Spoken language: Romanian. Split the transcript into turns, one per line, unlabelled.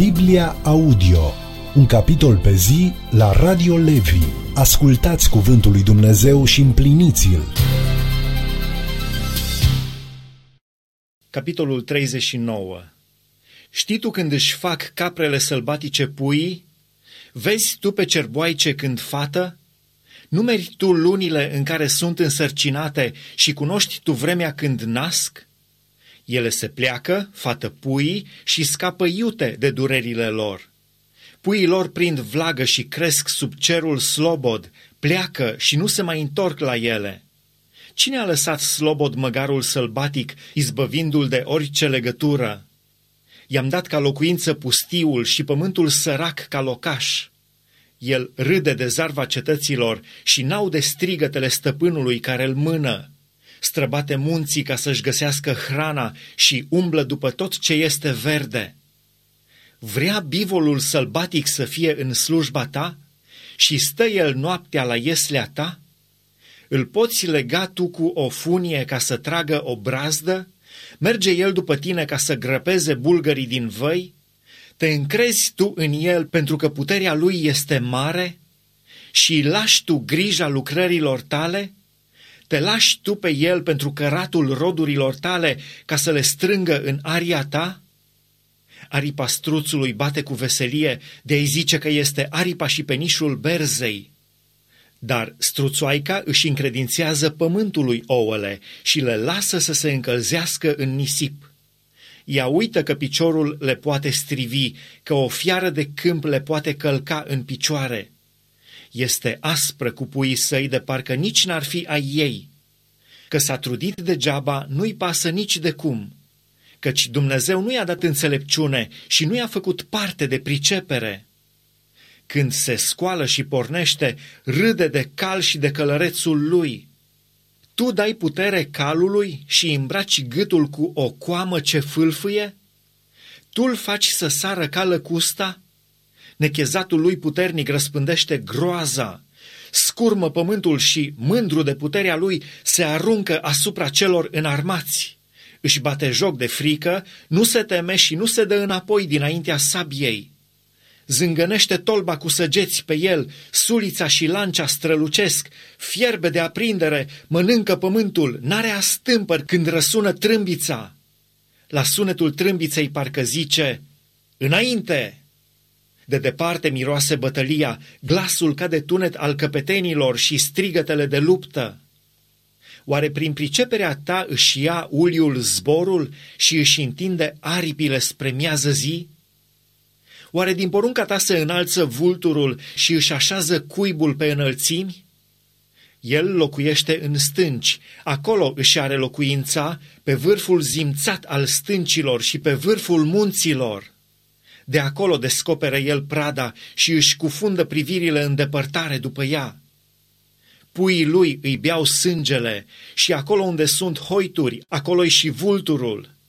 Biblia Audio, un capitol pe zi la Radio Levi. Ascultați cuvântul lui Dumnezeu și împliniți-l.
Capitolul 39. Știi tu când își fac caprele sălbatice puii? Vezi tu pe cerboaice când fată? Numeri tu lunile în care sunt însărcinate și cunoști tu vremea când nasc? Ele se pleacă, fată puii, și scapă iute de durerile lor. Puii lor prind vlagă și cresc sub cerul slobod, pleacă și nu se mai întorc la ele. Cine a lăsat slobod măgarul sălbatic, izbăvindu-l de orice legătură? I-am dat ca locuință pustiul și pământul sărac ca locaș. El râde de zarva cetăților și n-aude strigătele stăpânului care îl mână. Străbate munții ca să-și găsească hrana și umblă după tot ce este verde. Vrea bivolul sălbatic să fie în slujba ta și stă el noaptea la ieslea ta? Îl poți lega tu cu o funie ca să tragă o brazdă? Merge el după tine ca să grăpeze bulgării din văi? Te încrezi tu în el pentru că puterea lui este mare? Și lași tu grija lucrărilor tale? Te lași tu pe el pentru căratul rodurilor tale ca să le strângă în aria ta? Aripa struțului bate cu veselie, de-ai zice că este aripa și penișul berzei. Dar struțoaica își încredințează pământului ouăle și le lasă să se încălzească în nisip. Ea uită că piciorul le poate strivi, că o fiară de câmp le poate călca în picioare. Este aspră cu puii săi de parcă nici n-ar fi ai ei. Că s-a trudit degeaba, nu-i pasă nici de cum, căci Dumnezeu nu i-a dat înțelepciune și nu i-a făcut parte de pricepere. Când se scoală și pornește, râde de cal și de călărețul lui. Tu dai putere calului și îmbraci gâtul cu o coamă ce fâlfâie? Tu-l faci să sară ca lăcusta? Nechezatul lui puternic răspândește groaza, scurmă pământul și, mândru de puterea lui, se aruncă asupra celor înarmați. Își bate joc de frică, nu se teme și nu se dă înapoi dinaintea sabiei. Zângănește tolba cu săgeți pe el, sulița și lancea strălucesc, fierbe de aprindere, mănâncă pământul, n-are astâmpări când răsună trâmbița. La sunetul trâmbiței parcă zice, înainte! De departe miroase bătălia, glasul ca de tunet al căpetenilor și strigătele de luptă. Oare prin priceperea ta își ia uliul zborul și își întinde aripile spre miază zi? Oare din porunca ta se înalță vulturul și își așează cuibul pe înălțimi? El locuiește în stânci, acolo își are locuința, pe vârful zimțat al stâncilor și pe vârful munților. De acolo descoperă el prada și își cufundă privirile în depărtare după ea. Puii lui îi beau sângele și acolo unde sunt hoituri, acolo-i și vulturul.